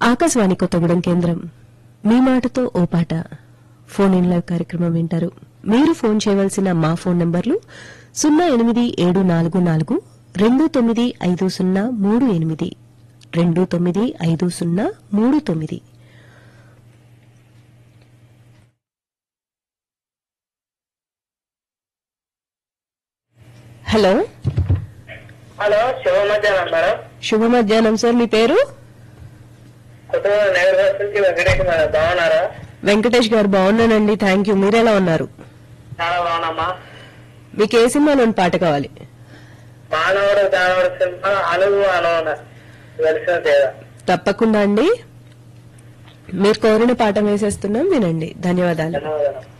ఆకాశవాణి కొత్తగూడెం కేంద్రం మీ మాటతో ఓ పాట ఫోన్ ఇన్ లైవ్ కార్యక్రమం వింటారు. మీరు ఫోన్ చేయవలసిన మా ఫోన్ నంబర్లు 08744 295038 295039. హలో హలో, శుభ మధ్యాహ్నం మేడం. శుభ మధ్యాహ్నం సార్. మీ పేరు? కొత్తగా నగర్ నుంచి వెంకటేష్ మేడం. బాగున్నారా? వెంకటేష్ గారు బాగున్నానండి, థ్యాంక్ యూ. మీరెలా ఉన్నారు? చాలా బాగున్నామ్మా. మీకు ఏ సినిమాలోని పాట కావాలి? మానవుడు దానవుడు సినిమా అనువు అనవున వెలిసిన తేడా. తప్పకుండా అండి, మీరు కోరిన పాట వేసేస్తున్నాం, వినండి. ధన్యవాదాలు. ధన్యవాదాలు.